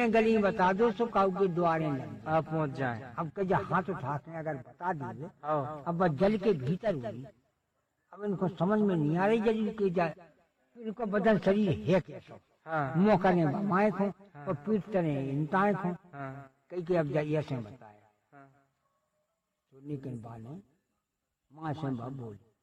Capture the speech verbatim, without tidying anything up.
इतने गली बता दो सो काऊ के द्वारे लग आप पहुंच जाए। अब कह हाथ उठा के अगर बता दिए अब बस जल के भीतर हुई। अब इनको समझ में नहीं आ रही जल के जाए इनको बदन शरीर है कैसा। हाँ। मुँह करे माए खो और पीठ तने इंताए खो हाँ। कई के अब जाइए ऐसे बताया। सुनने के बाद माँ से बोली